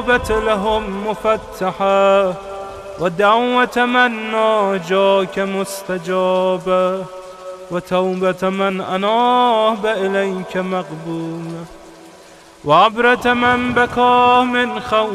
التوبة لهم مفتحة، ودعوة من ناجاك مستجابة، وتوبة من أناب إليك مقبولة، وعبرة من بكى من خوف